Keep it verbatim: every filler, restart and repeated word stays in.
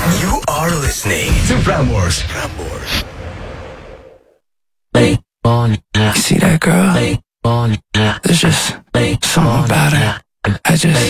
You are listening to Prambors. Prambors. You see that girl? There's just something about her. I just